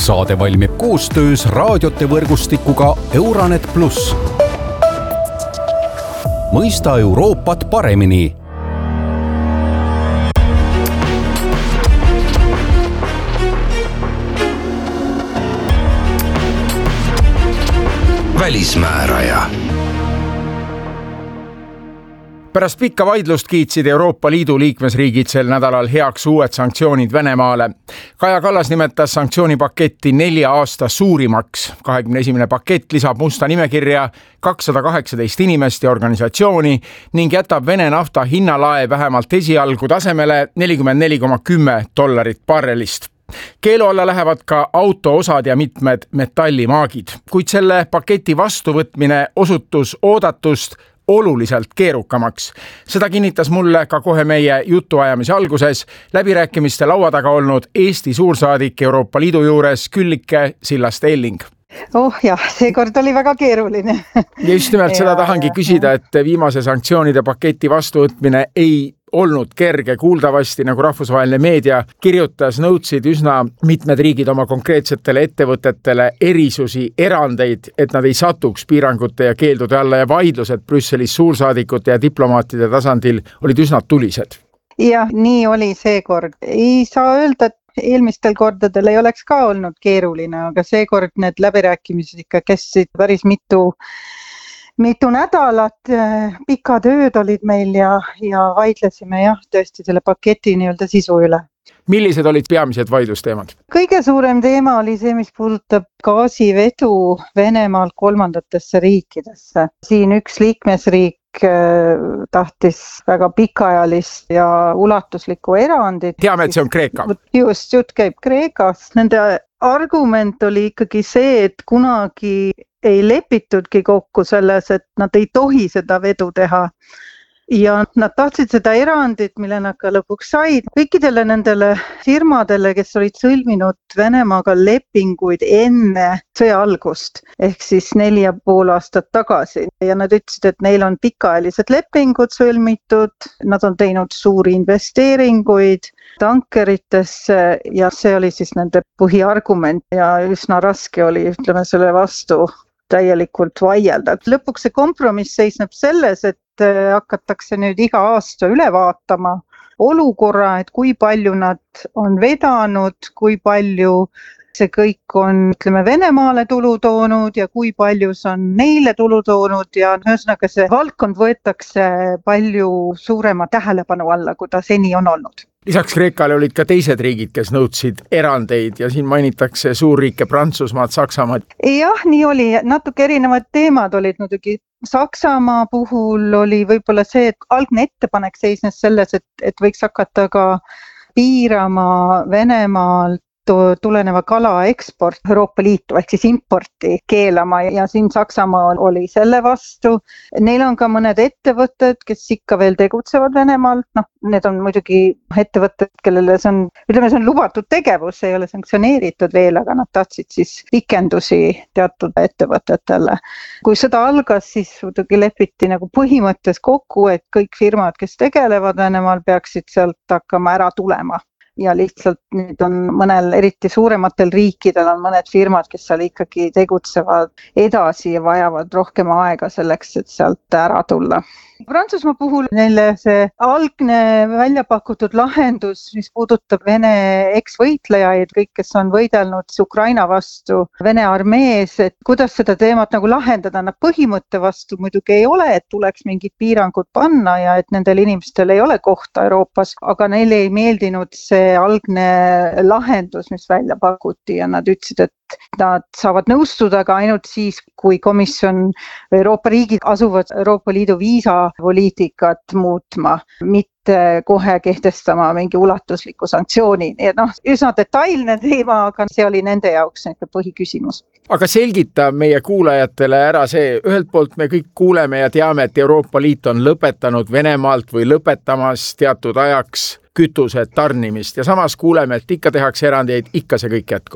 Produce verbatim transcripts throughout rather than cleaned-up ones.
Saade valmib koostöös raadiote võrgustikuga Euranet pluss. Mõista Euroopat paremini. Välismääraja. Pärast pikka vaidlust kiitsid Euroopa Liidu liikmesriigid sel nädalal heaks uued sanktsioonid Venemaale. Kaja Kallas nimetas sanktsioonipaketti nelja aasta suurimaks. kahekümne esimene pakett lisab musta nimekirja kakssada kaheksateist inimest ja organisatsiooni ning jätab Vene nafta hinnalae vähemalt esialgu tasemele nelikümmend neli koma kümme dollarit barrelist. Keelu alla lähevad ka autoosad ja mitmed metallimaagid, kuid selle paketi vastuvõtmine osutus oodatust oluliselt keerukamaks. Seda kinnitas mulle ka kohe meie jutuajamise alguses läbirääkimiste laua taga olnud Eesti suursaadik Euroopa Liidu juures Küllike Sillaste-Elling. Oh jah, seekord oli väga keeruline. Ja just nimelt seda tahangi küsida, et viimase sanktsioonide paketi vastuvõtmine ei olnud kerge. Kuuldavasti, nagu rahvusvaheline meedia kirjutas, nõudsid üsna mitmed riigid oma konkreetsetele ettevõtetele erisusi, erandeid, et nad ei satuks piirangute ja keeldude alla, ja vaidlused Brüsselis suursaadikute ja diplomaatide tasandil olid üsna tulised. Jah, nii oli seekord. Ei saa öelda, et eelmistel kordadel ei oleks ka olnud keeruline, aga seekord need läbirääkimised ikka kestsid päris mitu Mitu nädalat, pikad ööd olid meil ja, ja vaidlesime jah, tõesti selle paketi nii-öelda sisu üle. Millised olid peamised vaidlusteemad? Kõige suurem teema oli see, mis puudutab gaasivedu Venemaalt kolmandatesse riikidesse. Siin üks liikmesriik tahtis väga pikaajalist ja ulatuslikku erandit. Teame, et see on Kreeka. Just, jutt käib Kreekast. Nende argument oli ikkagi see, et kunagi ei lepitudki kokku selles, et nad ei tohi seda vedu teha. Ja nad tahtsid seda erandit, mille nad ka lõpuks said. Kõikidele nendele firmadele, kes olid sõlminud Venemaaga lepinguid enne sõja algust, ehk siis neli ja pool aastat tagasi. Ja nad ütlesid, et neil on pikaajalised lepingud sõlmitud, nad on teinud suuri investeeringuid tankeritesse ja see oli siis nende põhiargument ja üsna raske oli, ütleme, selle vastu täielikult vaielda. Lõpuks see kompromiss seisneb selles, et hakatakse nüüd iga aasta üle vaatama olukorra, et kui palju nad on vedanud, kui palju see kõik on, ütleme, Venemaale tulu toonud ja kui palju see on neile tulu toonud ja ühesõnaga see valdkond võetakse palju suurema tähelepanu alla, kui ta seni on olnud. Lisaks Kreekale olid ka teised riigid, kes nõudsid erandeid ja siin mainitakse suurriike Prantsusmaad, Saksamaad. Jah, nii oli. Natuke erinevad teemad olid muidugi. Saksamaa puhul oli võib-olla see, et algne ettepanek seisnes selles, et, et võiks hakata ka piirama Venemaalt tuleneva kala eksport Euroopa Liitu ehk siis importi keelama ja siin Saksamaa oli selle vastu. Neil on ka mõned ettevõtted, kes ikka veel tegutsevad Venemaal. Noh, need on muidugi ettevõtted, kellele see on, ütleme, see on lubatud tegevus, ei ole sanktsioneeritud veel, aga nad tahtsid siis pikendusi teatud ettevõtetele. Kui sõda algas, siis muidugi lepiti nagu põhimõttes kokku, et kõik firmad, kes tegelevad Venemaal, peaksid sealt hakkama ära tulema. Ja lihtsalt nüüd on mõnel, eriti suurematel riikidel on mõned firmad, kes seal ikkagi tegutsevad edasi ja vajavad rohkem aega selleks, et sealt ära tulla. Prantsusmaa puhul neile see algne välja pakutud lahendus, mis puudutab Vene eksvõitlejaid, kõik, kes on võidelnud Ukraina vastu Vene armees, et kuidas seda teemat nagu lahendada, nad põhimõtte vastu muidugi ei ole, et tuleks mingid piirangud panna ja et nendel inimestel ei ole kohta Euroopas, aga neile ei meeldinud see algne lahendus, mis välja pakuti ja nad ütlesid, et nad saavad nõustuda ka ainult siis, kui komisjon Euroopa riigid asuvad Euroopa Liidu viisapoliitikat muutma, mitte kohe kehtestama mingi ulatusliku sanktsiooni. Ja noh, üsna detailne teema, aga see oli nende jaoks põhiküsimus. Aga selgita meie kuulajatele ära see, ühelt poolt me kõik kuuleme ja teame, et Euroopa Liit on lõpetanud Venemaalt või lõpetamas teatud ajaks kütuse tarnimist ja samas kuuleme, et ikka tehakse erandeid, ikka see kõik jätkub.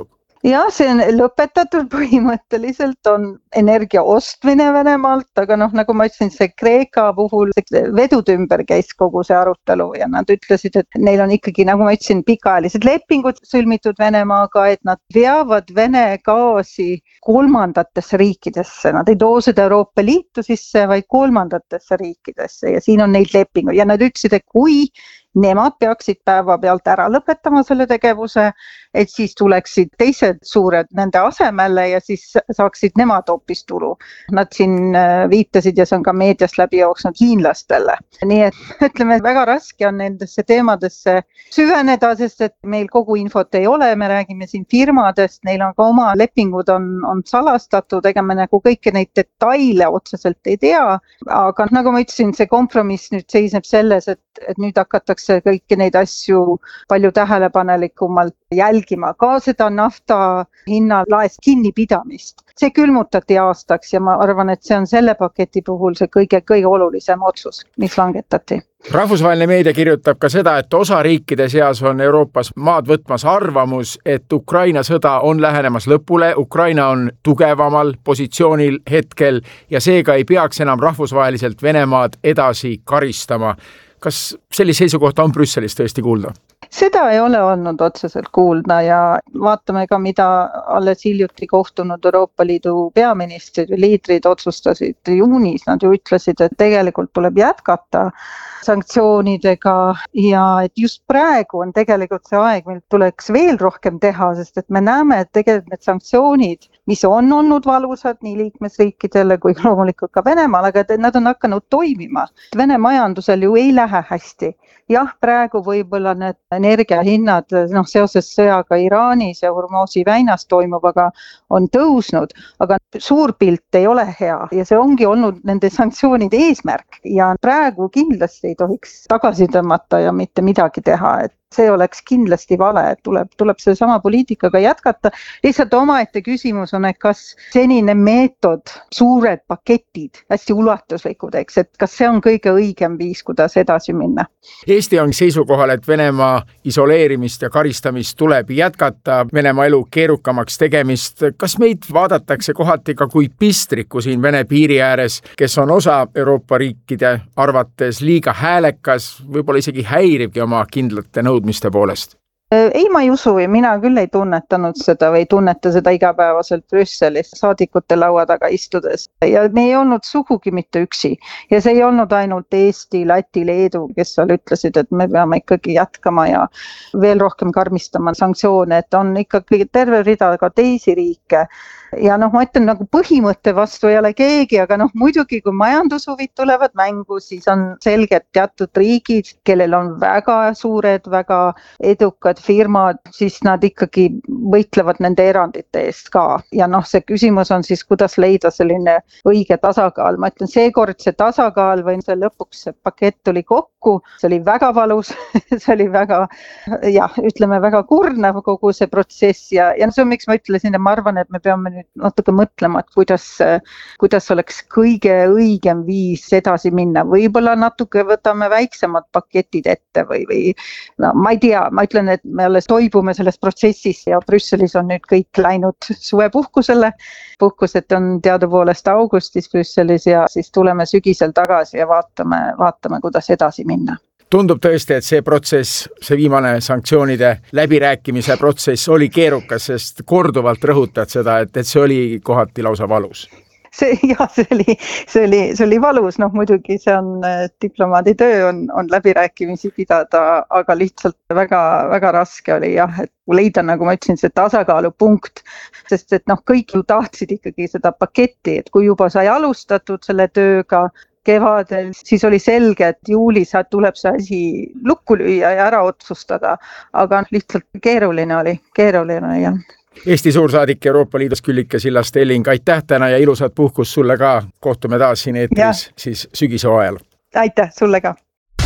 jah, see on lõpetatud põhimõtteliselt, on energia ostmine Venemaalt, aga noh, nagu ma ütlesin, see Kreeka puhul vedud ümber käis kogu see arutelu ja nad ütlesid, et neil on ikkagi, nagu ma ütlesin, pikaajalised lepingud sõlmitud Venemaaga, et nad veavad Vene gaasi kolmandatesse riikidesse, nad ei too seda Euroopa Liitu sisse, vaid kolmandatesse riikidesse ja siin on neid lepinguid ja nad ütlesid, et kui nemad peaksid päevapealt ära lõpetama selle tegevuse, et siis tuleksid teised suured nende asemele ja siis saaksid nemad hoopis tulu. Nad siin viitasid ja see on ka meediast läbi jooksnud hiinlastele. Nii et ütleme, väga raske on nendesse teemadesse süveneda, sest et meil kogu infot ei ole, me räägime siin firmadest, neil on ka oma lepingud on, on salastatud, ega me nagu kõiki neid detaile otseselt ei tea, aga nagu ma ütlesin, see kompromiss nüüd seisneb selles, et, et nüüd hakatakse kõiki neid asju palju tähelepanelikumalt jälgima, ka seda nafta hinna laest kinnipidamist. See külmutati aastaks ja ma arvan, et see on selle paketi puhul see kõige, kõige olulisem otsus, mis langetati. Rahvusvaheline meedia kirjutab ka seda, et osa riikide seas on Euroopas maad võtmas arvamus, et Ukraina sõda on lähenemas lõpule, Ukraina on tugevamal positsioonil hetkel ja seega ei peaks enam rahvusvaheliselt Venemaad edasi karistama. Kas sellise seisukohta on Brüsselis tõesti kuulda? Seda ei ole olnud otseselt kuulda ja vaatame ka, mida alles hiljuti kohtunud Euroopa Liidu peaministrid ja liidrid otsustasid juunis. Nad ju ütlesid, et tegelikult tuleb jätkata sanktsioonidega ja et just praegu on tegelikult see aeg, mil tuleks veel rohkem teha, sest et me näeme, et tegelikult need sanktsioonid, mis on olnud valusad nii liikmesriikidele kui loomulikult ka Venemaal, aga nad on hakanud toimima. Vene majandusel ju ei lähe hästi. Jah, praegu võib-olla need energiahinnad noh, seoses sõjaga Iraanis ja Hormuzi väinas toimuvaga on tõusnud, aga suur pilt ei ole hea ja see ongi olnud nende sanktsioonide eesmärk ja praegu kindlasti ei tohiks tagasi tõmmata ja mitte midagi teha, et see oleks kindlasti vale, et tuleb, tuleb selle sama poliitikaga jätkata. Lihtsalt omaette küsimus on, et kas senine meetod, suured paketid, hästi ulatuslikud, eks, et kas see on kõige õigem viis, kuidas edasi minna? Eesti on seisukohal, et Venemaa isoleerimist ja karistamist tuleb jätkata, Venemaa elu keerukamaks tegemist. Kas meid vaadatakse kohati ka kui pistriku siin Vene piiri ääres, kes on osa Euroopa riikide arvates liiga häälekas, võib-olla isegi häirivgi oma kindlate nõudmiste poolest? Ei, ma ei usu ja mina küll ei tunnetanud seda või ei tunneta seda igapäevaselt Brüsselis saadikute laua taga istudes. Ja me ei olnud sugugi mitte üksi ja see ei olnud ainult Eesti, Läti, Leedu, kes seal ütlesid, et me peame ikkagi jätkama ja veel rohkem karmistama sanktsioone, et on ikkagi terve rida ka teisi riike. Ja noh, ma ütlen nagu põhimõtte vastu ei ole keegi, aga noh, muidugi kui majandushuvid tulevad mängu, siis on selged teatud riigid, kellel on väga suured, väga edukad firmad, siis nad ikkagi võitlevad nende erandite eest ka. Ja noh, see küsimus on siis, kuidas leida selline õige tasakaal. Ma ütlen, seekord see tasakaal või see lõpuks see pakett tuli kokku, see oli väga valus, see oli väga, jah, ütleme väga kurnav kogu see protsess ja, ja see on miks ma ütlesin, ja ma arvan, et me peame nüüd natuke mõtlema, et kuidas, kuidas oleks kõige õigem viis edasi minna. Võib-olla natuke võtame väiksemad paketid ette või, või no, ma ei tea, ma ütlen, et me alles toibume selles protsessis ja Brüsselis on nüüd kõik läinud suvepuhkusele. Puhkused on teadupoolest augustis Brüsselis ja siis tuleme sügisel tagasi ja vaatame, vaatame, kuidas edasi minna. Tundub tõesti, et see protsess, see viimane sanktsioonide läbirääkimise protsess oli keerukas, sest korduvalt rõhutad seda, et, et see oli kohati lausa valus. See, jah, see oli, see oli, see oli valus, noh muidugi see on diplomaadi töö, on, on läbirääkimisi pidada, aga lihtsalt väga, väga raske oli jah, et leida, nagu ma ütlesin, see tasakaalupunkt, sest et noh, kõik ju tahtsid ikkagi seda paketti, et kui juba sai alustatud selle tööga, kevadel, siis oli selge, et juulis tuleb see asi lukku lüüa ja ära otsustada, aga lihtsalt keeruline oli, keeruline jah. Eesti suursaadik Euroopa Liidus Küllike Sillast-Elling, aitäh täna ja ilusat puhkust sulle ka. Kohtume taas siin eetris siis sügise ajal. Aitäh sulle ka.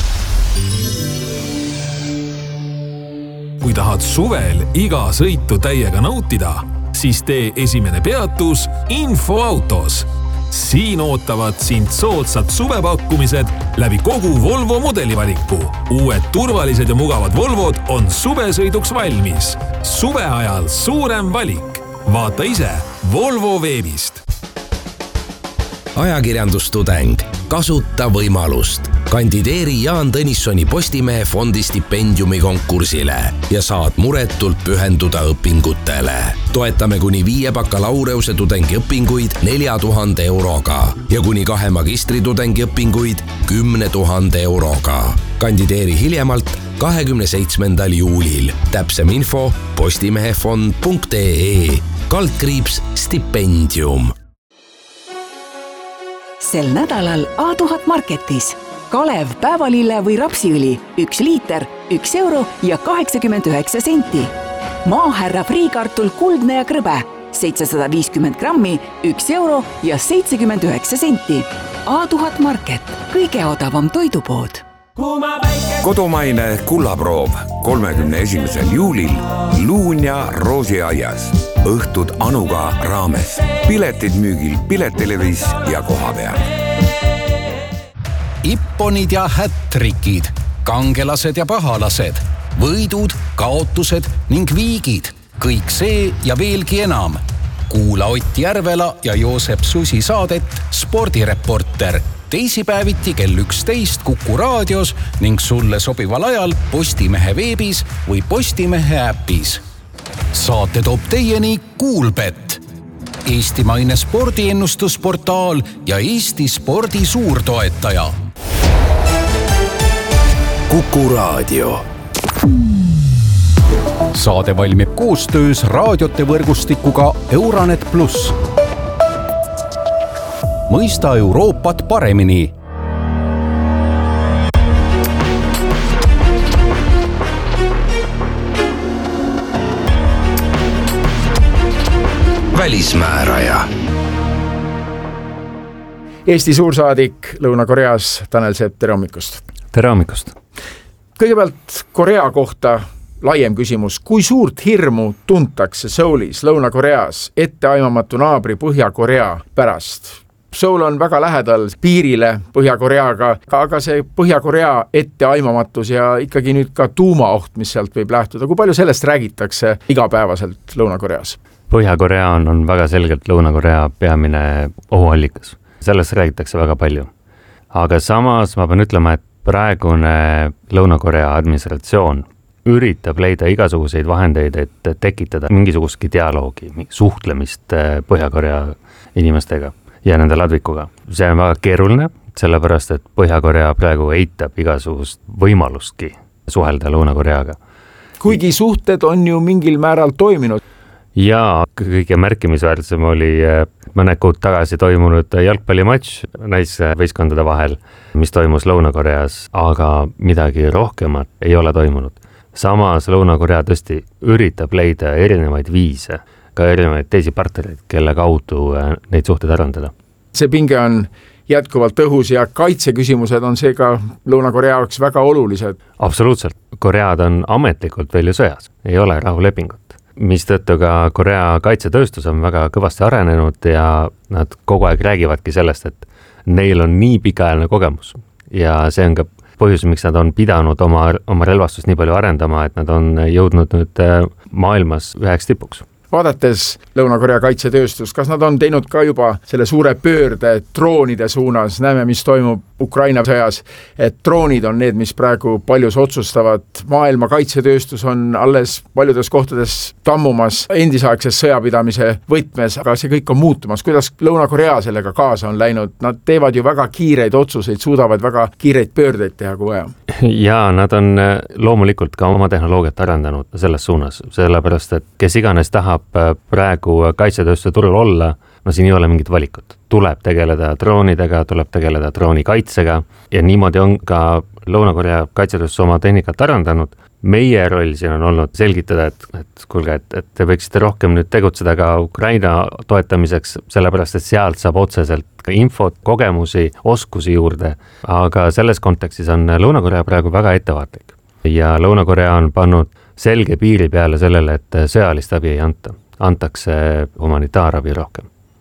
Kui tahad suvel iga sõitu täiega nautida, siis tee esimene peatus Infoautos. siin ootavad sind soodsad suvepakkumised läbi kogu Volvo mudelivaliku. Uued turvalised ja mugavad Volvod on suvesõiduks valmis. Suve ajal suurem valik. Vaata ise Volvo veebist. Ajakirjandustudeng. Kasuta võimalust. Kandideeri Jaan Tõnissoni Postimehe fondi stipendiumi konkursile ja saad muretult pühenduda õpingutele. Toetame kuni viie bakalaureuse tudengi õpinguid nelja tuhande euroga ja kuni kahe magistritudengi õpinguid kümne tuhande euroga. Kandideeri hiljemalt kahekümne seitsmendal juulil. Täpsem info postimehefond punkt ee kaldkriips stipendium. Sel nädalal A tuhat Marketis. Kalev päevalille või rapsiõli, üks liiter, üks euro ja kaheksakümmend üheksa senti. Maahärra friikartul kuldne ja krõbe, seitsesada viiskümmend grammi, üks euro ja seitsekümmend üheksa senti. A tuhat Market, kõige odavam toidupood. Kodumaine kullaproov kolmekümne esimesel juulil Luunja roosiaias. Õhtud Anuga raames. Piletid müügil Piletelevis ja koha peal. Ipponid ja hättrikid, kangelased ja pahalased, võidud, kaotused ning viigid. Kõik see ja veelgi enam. Kuula Ott Järvela ja Joosep Susi saadet Spordireporter. Teisipäeviti kell üksteist Kuku raadios ning sulle sobival ajal Postimehe veebis või Postimehe äpis. Saate toob teieni Kuulbet. Eestimaine spordiennustusportaal ja Eesti spordi suurtoetaja. Kuku raadio. Saade valmib koostöös raadiote võrgustikuga Euranet pluss. Mõista Euroopat paremini. Välismääraja. Eesti suursaadik Lõuna-Koreas Tanel Sepp, tere hommikust. Tere hommikust. Kõigepealt Korea kohta laiem küsimus. Kui suurt hirmu tuntakse Soulis, Lõuna-Koreas etteaimamatu naabri Põhja-Korea pärast? Seoul on väga lähedal piirile Põhja-Koreaga, aga see Põhja-Korea etteaimamatus ja ikkagi nüüd ka tuumaoht, mis sealt võib lähtuda. Kui palju sellest räägitakse igapäevaselt Lõuna-Koreas? Põhja-Korea on, on väga selgelt Lõuna-Korea peamine ohuallikas. Sellest räägitakse väga palju. Aga samas ma pean ütlema, et praegune Lõuna-Korea administratsioon üritab leida igasuguseid vahendeid, et tekitada mingisugustki dialoogi, suhtlemist Põhja-Korea inimestega ja nende ladvikuga. See on väga keeruline, sellepärast, et Põhja-Korea praegu eitab igasugust võimalustki suhelda Lõuna-Koreaga. Kuigi suhted on ju mingil määral toiminud. Ja kõige märkimisväärsem oli mõned kuud tagasi toimunud jalgpallimatš naisvõistkondade vahel, mis toimus Lõuna-Koreas, aga midagi rohkemat ei ole toimunud. Samas Lõuna-Korea tõesti üritab leida erinevaid viise, ka erinevaid teisi partnereid, kelle kaudu neid suhteid arendada. See pinge on jätkuvalt õhus ja kaitseküsimused on seega Lõuna-Korea jaoks väga olulised. Absoluutselt. Koread on ametlikult veel ju sõjas, ei ole rahulepingut. Mistõttu ka Korea kaitsetööstus on väga kõvasti arenenud ja nad kogu aeg räägivadki sellest, et neil on nii pikaajaline kogemus ja see on ka põhjus, miks nad on pidanud oma, oma relvastust nii palju arendama, et nad on jõudnud nüüd maailmas üheks tipuks. Vaadates Lõuna-Korea kaitsetööstust, kas nad on teinud ka juba selle suure pöörde droonide suunas? Näeme, mis toimub Ukraina sõjas, et droonid on need, mis praegu paljus otsustavad. Maailma kaitsetööstus on alles paljudes kohtades tammumas endisaegses sõjapidamise võtmes, aga see kõik on muutumas. Kuidas Lõuna-Korea sellega kaasa on läinud? Nad teevad ju väga kiireid otsuseid, suudavad väga kiireid pöördeid teha kui vaja. Ja nad on loomulikult ka oma tehnoloogiat arendanud selles suunas, sellepärast, et kes iganes tahab praegu kaitsetööstuse turul olla, no siin ei ole mingit valikut. Tuleb tegeleda droonidega, tuleb tegeleda drooni kaitsega ja niimoodi on ka Lõuna-Korea kaitsetööstus oma tehnikat arendanud. Meie roll siin on olnud selgitada, et, et kuulge, et, et te võiksite rohkem nüüd tegutseda ka Ukraina toetamiseks, sellepärast, et sealt saab otseselt ka infot, kogemusi, oskusi juurde. Aga selles kontekstis on Lõuna-Korea praegu väga ettevaatlik. Ja Lõuna-Korea on pannud selge piiri peale sellele, et sõjalist abi ei anta. Antakse humanitaarabi rohkem.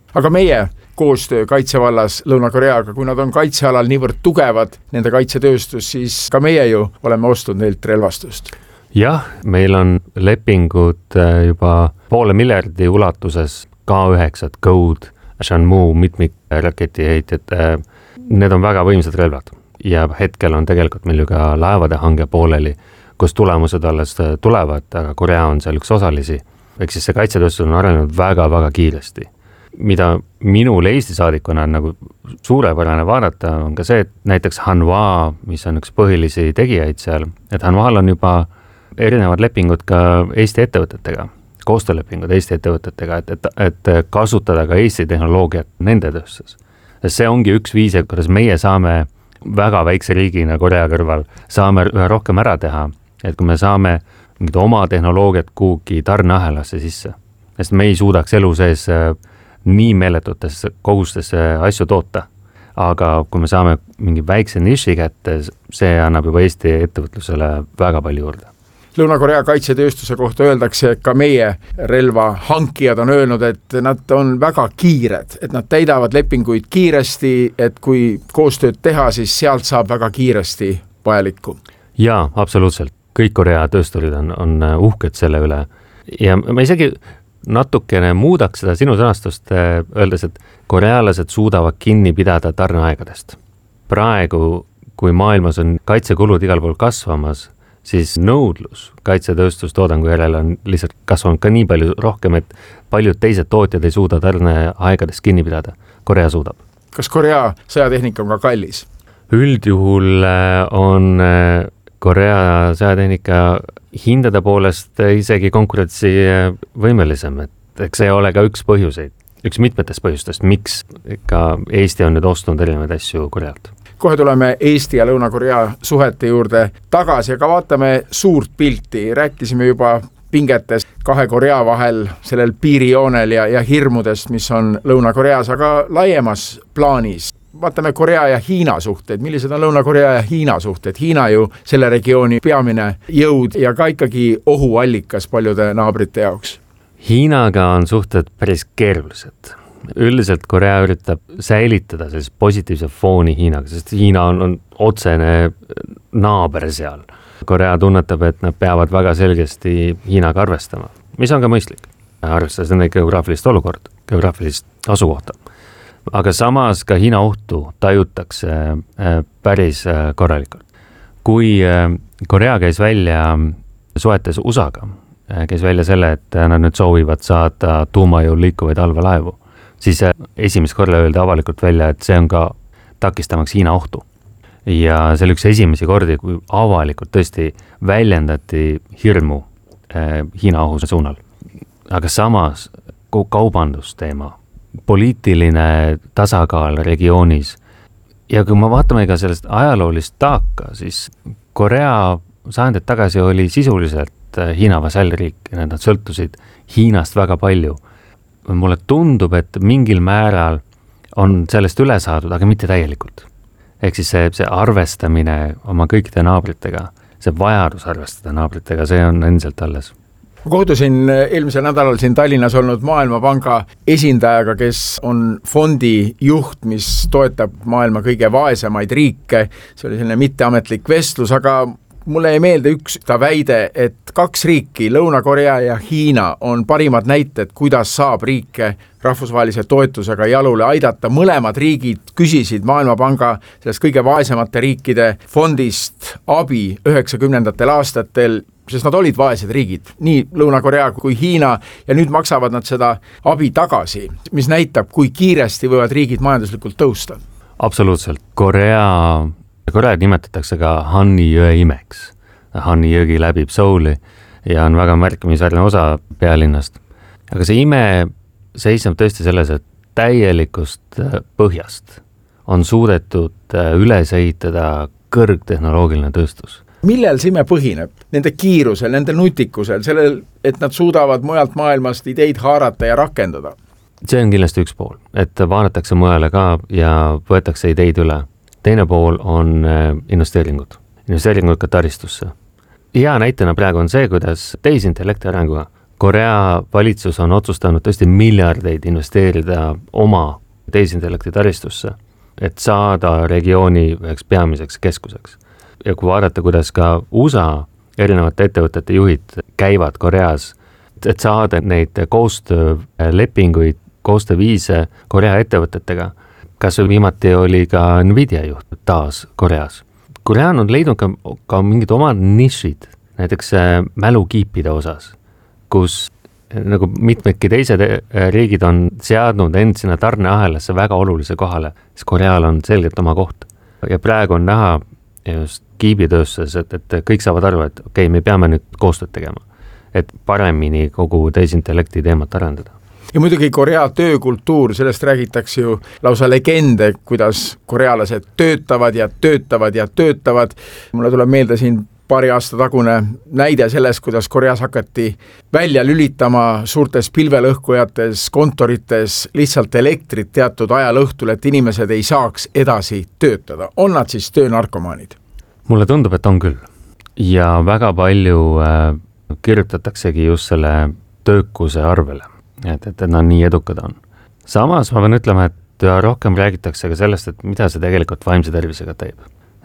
aga meie koostöö kaitsevallas Lõuna-Koreaga, kui nad on kaitsealal niivõrd tugevad, nende kaitsetööstus, siis ka meie ju oleme ostnud neilt relvastust. Jah, meil on lepingud juba poole miljardi ulatuses K üheksa, Code, Shanmu, mitmik raketiheitjad. Need on väga võimsad relvad ja hetkel on tegelikult meil ju ka laevade hange pooleli, kus tulemused alles tulevad, aga Korea on seal üks osalisi. Ehk siis see kaitsetööstus on arenenud väga-väga kiiresti. Mida minul Eesti saadikuna on nagu suurepärane vaadata, on ka see, et näiteks Hanwha, mis on üks põhilisi tegijaid seal, et Hanwhal on juba erinevad lepingud ka Eesti ettevõtetega, koostöölepingud Eesti ettevõtetega, et, et, et kasutada ka Eesti tehnoloogiat nende tööstus. See ongi üks viis, kuidas meie saame väga väikse riigina Korea kõrval, saame üha rohkem ära teha, et kui me saame mingid oma tehnoloogiat kuhugi tarneahelasse sisse, sest me ei suudaks elu sees nii meeletutes kogustes asju toota. Aga kui me saame mingi väikse niši kätte, see annab juba Eesti ettevõtlusele väga palju juurde. Lõuna-Korea kaitsetööstuse kohta öeldakse, et ka meie relva hankijad on öelnud, et nad on väga kiired, et nad täidavad lepinguid kiiresti, et kui koostööd teha, siis sealt saab väga kiiresti vajalikku. Jaa, absoluutselt. Kõik Korea töösturid on, on uhked selle üle ja ma isegi natukene muudaks seda sinu sõnastust, öeldes, et korealased suudavad kinni pidada tarneaegadest. Praegu, kui maailmas on kaitsekulud igal pool kasvamas, siis nõudlus kaitsetööstustoodangu järele on lihtsalt kasvanud ka nii palju rohkem, et paljud teised tootjad ei suuda tarneaegadest kinni pidada. Korea suudab. Kas Korea sõjatehnika on ka kallis? Üldjuhul on Korea sõjatehnika hindade poolest isegi konkurentsi võimelisem, et eks see ei ole ka üks põhjuseid, üks mitmetest põhjustest, miks ka Eesti on nüüd ostnud erinevaid asju Korealt. Kohe tuleme Eesti ja Lõuna-Korea suhete juurde tagasi, aga vaatame suurt pilti. Rääkisime juba pingetes kahe Korea vahel, sellel piirijoonel ja, ja hirmudest, mis on Lõuna-Koreas, aga laiemas plaanis. Vaatame Korea ja Hiina suhted. Millised on Lõuna-Korea ja Hiina suhted? Hiina ju selle regiooni peamine jõud ja ka ikkagi ohuallikas paljude naabrite jaoks. Hiinaga on suhted päris keerulised. Üldiselt Korea üritab säilitada sellist positiivse fooni Hiinaga, sest Hiina on, on otsene naaber seal. Korea tunnetab, et nad peavad väga selgesti Hiinaga arvestama, mis on ka mõistlik. Arvestades nende geograafilist olukord, geograafilist asukohta. Aga samas ka Hiina ohtu tajutakse päris korralikult. Kui Korea käis välja suhetes U S A-ga, käis välja selle, et nad nüüd soovivad saada tuumajõul liikuvaid allveelaevu, siis esimest korda öeldi avalikult välja, et see on ka takistamaks Hiina ohtu. Ja see oli üks esimesi kordi, kui avalikult tõesti väljendati hirmu Hiina ohu suunal. Aga samas kaubandusteema, poliitiline tasakaal regioonis. Ja kui me vaatame ka sellest ajaloolist taaka, siis Korea sajandid tagasi oli sisuliselt Hiina vasallriik ja nad sõltusid Hiinast väga palju. Mulle tundub, et mingil määral on sellest üle saadud, aga mitte täielikult. Ehk siis see, see arvestamine oma kõikide naabritega, see vajadus arvestada naabritega, see on endiselt alles. Ma kohtusin eelmisel nädalal siin Tallinnas olnud Maailmapanga esindajaga, kes on fondi juht, mis toetab maailma kõige vaesemaid riike. See oli selline mitteametlik vestlus, aga mulle ei meelde üks ta väide, et kaks riiki, Lõuna-Korea ja Hiina, on parimad näited, kuidas saab riike rahvusvahelise toetusega jalule aidata. Mõlemad riigid küsisid Maailmapanga sellest kõige vaesemate riikide fondist abi üheksakümnendatel aastatel, sest nad olid vaesed riigid, nii Lõuna-Korea kui Hiina, ja nüüd maksavad nad seda abi tagasi, mis näitab, kui kiiresti võivad riigid majanduslikult tõusta. Absoluutselt. Korea, Korea nimetatakse ka Hanni jõe imeks. Hanni jõgi läbib Souli ja on väga märkimisväärne osa pealinnast. Aga see ime seisneb tõesti selles, et täielikust põhjast on suudetud üles ehitada kõrgtehnoloogiline tööstus. Millel see ime põhineb? Nende kiirusel, nende nutikusel, sellel, et nad suudavad mujalt maailmast ideid haarata ja rakendada? See on kindlasti üks pool, et vaadatakse mujale ka ja võetakse ideid üle. Teine pool on investeeringud, investeeringud ka taristusse. Hea näitena praegu on see, kuidas tehisintellekti arenguga Korea valitsus on otsustanud tõesti miljardeid investeerida oma tehisintellekti taristusse, et saada regiooni üheks peamiseks keskuseks. Ja kui vaadata, kuidas ka U S A erinevate ettevõtete juhid käivad Koreas, et saada neid koostöölepinguid, koostööviise Korea ettevõtetega, kas viimati oli ka Nvidia juht taas Koreas. Korea on leidnud ka, ka mingid omad nišid, näiteks mälukiipide osas, kus nagu mitmedki teised riigid on seadnud end sinna tarneahelasse väga olulise kohale, siis Koreal on selgelt oma koht. Ja praegu on näha just kiibitöösses, et, et kõik saavad aru, et okei, okay, me peame nüüd koostööd tegema, et paremini kogu tehisintellekti teemat arendada. Ja muidugi Korea töökultuur, sellest räägitakse ju lausa legende, kuidas korealased töötavad ja töötavad ja töötavad. Mulle tuleb meelde siin paari aasta tagune näide sellest, kuidas Koreas hakati välja lülitama suurtes pilvelõhkujates, kontorites lihtsalt elektrit teatud ajal õhtul, et inimesed ei saaks edasi töötada. On nad siis töönarkomaanid? Mulle tundub, et on küll. Ja väga palju äh, kirjutataksegi just selle töökuse arvele, et, et nad nii edukad on. Samas ma pean ütlema, et rohkem räägitakse ka sellest, et mida see tegelikult vaimse tervisega teeb.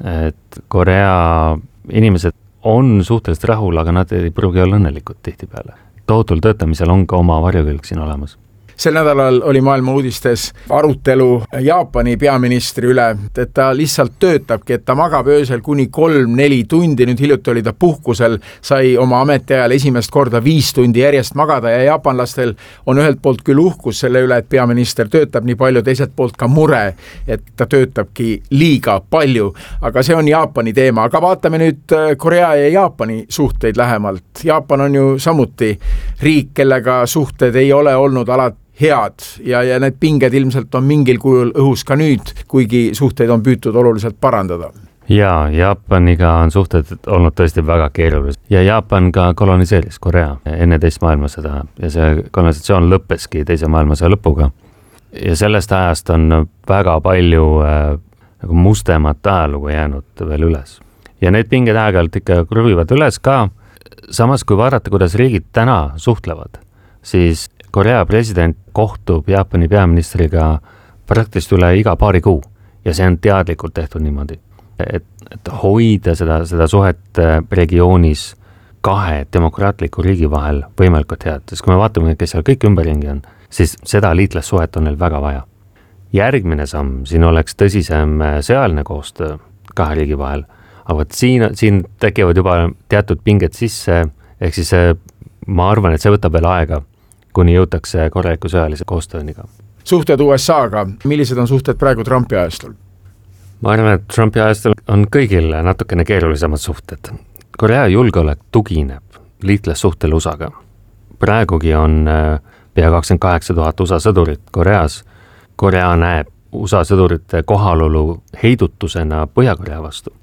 Et Korea inimesed on suhteliselt rahul, aga nad ei pruugi olla õnnelikud tihtipeale. Tohutul töötamisel on ka oma varjukülg siin olemas. Sel nädalal oli maailma uudistes arutelu Jaapani peaministri üle, et ta lihtsalt töötabki, et ta magab öösel kuni kolm-neli tundi, nüüd hiljuti oli ta puhkusel, sai oma ametiajal esimest korda viis tundi järjest magada ja jaapanlastel on ühelt poolt küll uhkus selle üle, et peaminister töötab nii palju, teiselt poolt ka mure, et ta töötabki liiga palju, aga see on Jaapani teema, aga vaatame nüüd Korea ja Jaapani suhteid lähemalt. Jaapan on ju samuti riik, kellega suhted ei ole olnud alati head ja, ja need pinged ilmselt on mingil kujul õhus ka nüüd, kuigi suhteid on püütud oluliselt parandada. Jaa, Jaapaniga on suhted olnud tõesti väga keerulised ja Jaapan ka koloniseeris Korea enne teist maailmasõda ja see kolonisatsioon lõppeski teise maailmasõja lõpuga. Ja sellest ajast on väga palju äh, nagu mustemat ajalugu jäänud veel üles. Ja need pinged aeg-ajalt ikka kruvivad üles ka. Samas kui vaadata, kuidas riigid täna suhtlevad, siis Korea president kohtub Jaapani peaministriga praktiliselt üle iga paari kuu ja see on teadlikult tehtud niimoodi, et, et hoida seda, seda suhet regioonis kahe demokraatliku riigi vahel võimalikult head, sest kui me vaatame, kes seal kõik ümberringi on, siis seda liitlassuhet on neil väga vaja. Järgmine samm siin oleks tõsisem sõjaline koostöö kahe riigi vahel, aga siin, siin tekivad juba teatud pinged sisse, ehk siis ma arvan, et see võtab veel aega, kuni jõutakse korraliku sõjalise koostööniga. Suhted U S A-ga, millised on suhted praegu Trumpi ajastul? Ma arvan, et Trumpi ajastul on kõigil natukene keerulisemad suhted. Korea julgeolek tugineb liitlassuhtel U S A-ga. Praegugi on pea kakskümmend kaheksa tuhat U S A sõdurit Koreas. Korea näeb U S A sõdurite kohalolu heidutusena Põhja-Korea vastu.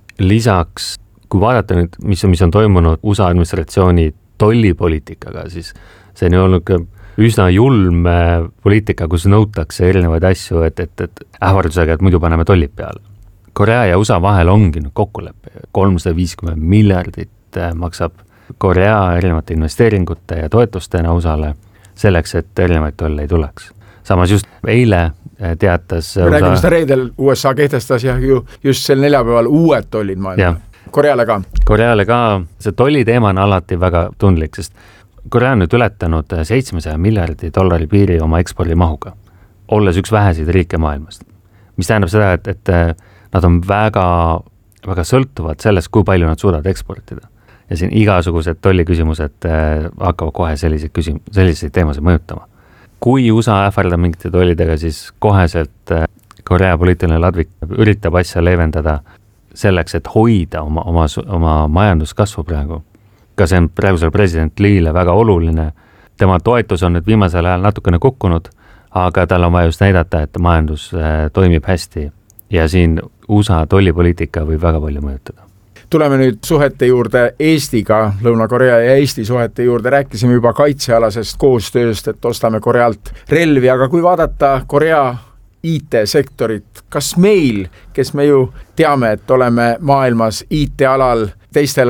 Lisaks, kui vaadata nüüd, mis, mis on toimunud U S A administratsiooni tollipoliitikaga, siis see on olnud üsna julm poliitika, kus nõutakse erinevaid asju, et, et, et ähvardusega, et muidu paneme tollid peale. Korea ja U S A vahel ongi kokkulepe. kolmsada viiskümmend miljardit maksab Korea erinevate investeeringute ja toetustena U S A-le selleks, et erinevaid tolle ei tuleks. Samas just eile teatas me räägime seda reedel, U S A kehtestas ja ju just sel neljapäeval uued tollid maailma. Koreale ka. Koreale ka. See tolli teema on alati väga tundlik, sest Korea on nüüd ületanud seitsmesaja miljardi dollari piiri oma ekspordimahuga, olles üks väheseid riike maailmast. Mis tähendab seda, et, et nad on väga, väga sõltuvad sellest, kui palju nad suudavad eksportida. Ja siin igasugused tolliküsimused hakkavad kohe selliseid, küsim- selliseid teemasid mõjutama. Kui U S A ähvardab mingite tollidega, siis koheselt Korea poliitiline ladvik üritab asja leevendada selleks, et hoida oma, oma, oma majanduskasvu praegu. Ka see on praegusel president Lee'le väga oluline. Tema toetus on nüüd viimasel ajal natukene kukkunud, aga tal on vaja just näidata, et majandus toimib hästi ja siin U S A tollipoliitika võib väga palju mõjutada. Tuleme nüüd suhete juurde Eestiga, Lõuna-Korea ja Eesti suhete juurde. Rääkisime juba kaitsealasest koostööst, et ostame Korealt relvi, aga kui vaadata Korea I T-sektorit, kas meil, kes me ju teame, et oleme maailmas I T-alal teistele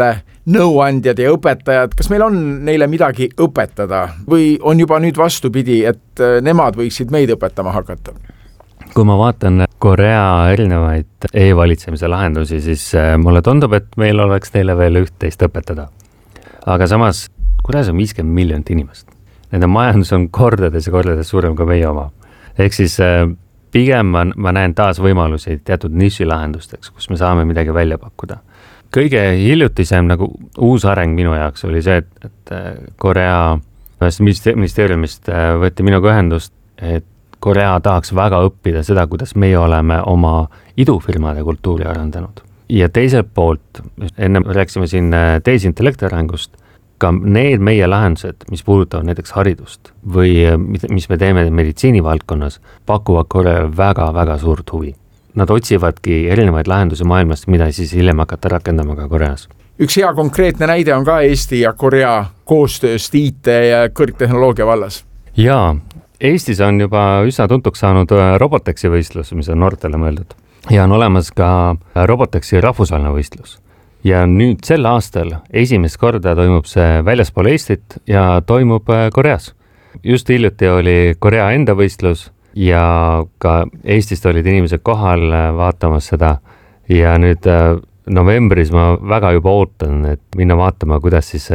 nõuandjad ja õpetajad, kas meil on neile midagi õpetada või on juba nüüd vastupidi, et nemad võiksid meid õpetama hakata? Kui ma vaatan Korea erinevaid e-valitsemise lahendusi, siis mulle tundub, et meil oleks neile veel üht-teist õpetada. Aga samas, Koreas on viiskümmend miljonit inimest. Nende majandus on kordades ja kordades suurem kui meie oma. Ehk siis pigem ma, ma näen taas võimalusi teatud nišilahendusteks, kus me saame midagi välja pakkuda. Kõige hiljutisem nagu uus areng minu jaoks oli see, et, et Korea ministeeriumist võeti minuga ühendust, et Korea tahaks väga õppida seda, kuidas meie oleme oma idufirmade kultuuri arendanud. Ja teiselt poolt, enne rääksime siin tehisintellekti arengust, ka need meie lahendused, mis puudutavad näiteks haridust või mis me teeme meditsiinivaldkonnas, pakuvad Koreale väga-väga suurt huvi. Nad otsivadki erinevaid lahendusi maailmast, mida siis hiljem hakata rakendama ka Koreas. Üks hea konkreetne näide on ka Eesti ja Korea koostööst I T ja kõrgtehnoloogia vallas. Jaa, Eestis on juba üsna tuntuks saanud Roboteksi võistlus, mis on noortele mõeldud. Ja on olemas ka Roboteksi rahvusvaheline võistlus. Ja nüüd sel aastal esimest korda toimub see väljaspool Eestit ja toimub Koreas. Just hiljuti oli Korea enda võistlus ja ka Eestist olid inimesed kohal vaatamas seda. Ja nüüd novembris ma väga juba ootan, et minna vaatama, kuidas siis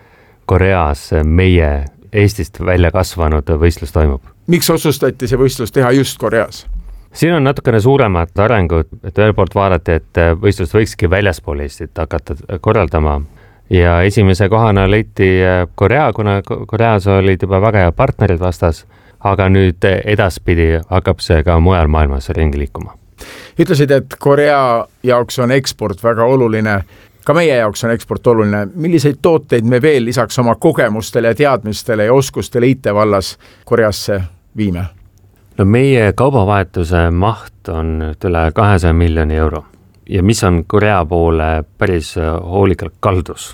Koreas meie Eestist välja kasvanud võistlus toimub. Miks otsustati see võistlus teha just Koreas? Siin on natukene suuremad arengud, et ühel poolt vaadati, et võistlust võikski väljaspool Eestit hakata korraldama. Ja esimese kohana leiti Korea, kuna Koreas olid juba väga hea partnerid vastas, aga nüüd edaspidi hakkab see ka mujal maailmas ringi liikuma. Ütlesid, et Korea jaoks on eksport väga oluline. Ka meie jaoks on eksport oluline. Milliseid tooteid me veel lisaks oma kogemustele ja teadmistele ja oskustele I T vallas Koreasse viime? No meie kaubavahetuse maht on üle kahesaja miljoni euro ja mis on Korea poole päris hoolikalt kaldus.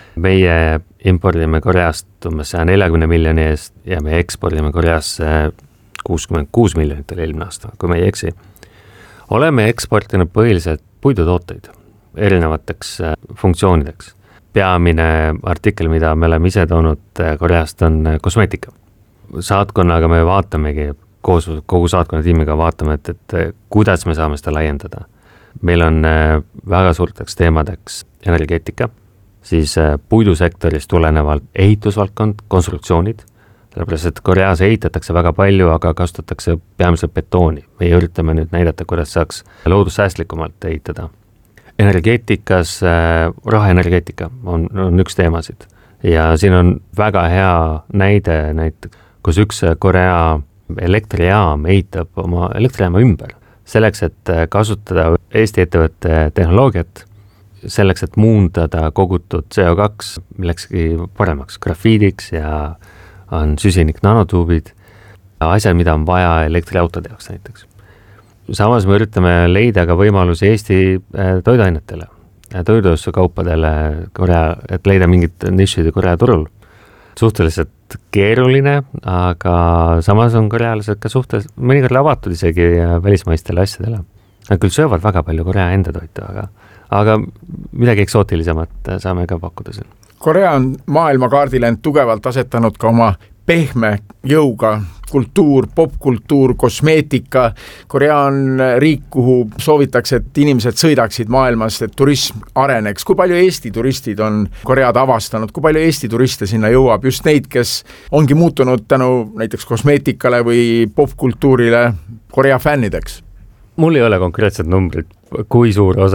Meie impordime Koreast umbes saja neljakümne miljoni eest ja me ekspordime Koreasse kuuskümmend kuus miljonit eelmine aasta, kui me ei eksi. Oleme eksportinud põhiliselt puidutooteid erinevateks funktsioonideks. Peamine artikkel, mida me oleme ise toonud Koreast, on kosmeetika. Saatkonnaga me vaatamegi, koos kogu saatkonna tiimiga vaatame, et, et kuidas me saame seda laiendada. Meil on väga suurteks teemadeks energeetika, siis puidusektorist tulenevalt ehitusvaldkond, konstruktsioonid, sellepärast, et Koreas ehitatakse väga palju, aga kasutatakse peamiselt betooni. Me üritame nüüd näidata, kuidas saaks loodussäästlikumalt ehitada. Energeetikas, rahaenergeetika on, on üks teemasid ja siin on väga hea näide, näiteks, kus üks Korea elektrijaam ehitab oma elektrijaama ümber selleks, et kasutada Eesti ettevõtte tehnoloogiat, selleks, et muundada kogutud C O kaks millekski paremaks grafiidiks ja on süsinik nanotuubid, asjad, mida on vaja elektriautode jaoks näiteks. Samas me üritame leida ka võimalusi Eesti toiduainetele, toidukaupadele Korea, et leida mingit nišidi Korea turul. Suhteliselt keeruline, aga samas on korealased ka suhteliselt mõnikord avatud isegi välismaistele asjadele. Nad küll söövad väga palju Korea enda toitu, aga, aga midagi eksootilisemat saame ka pakkuda siin. Korea on maailmakaardil end tugevalt asetanud ka oma pehme jõuga, kultuur, popkultuur, kosmeetika. Korea on riik, kuhu soovitakse, et inimesed sõidaksid maailmas, et turism areneks. Kui palju Eesti turistid on Koread avastanud, kui palju Eesti turiste sinna jõuab, just neid, kes ongi muutunud tänu näiteks kosmeetikale või popkultuurile Korea fännideks? Mul ei ole konkreetset numbrit, kui suur osa